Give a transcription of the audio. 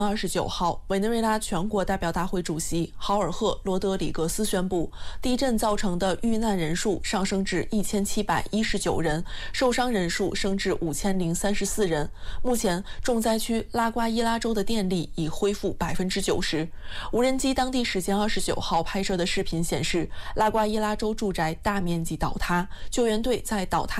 29号，委内瑞拉全国代表大会主席豪尔赫·罗德里格斯宣布，地震造成的遇难人数上升至1719人，受伤人数升至5034人。目前，重灾区拉瓜伊拉州的电力已恢复90%。无人机当地时间29号拍摄的视频显示，拉瓜伊拉州住宅大面积倒塌，救援队在倒塌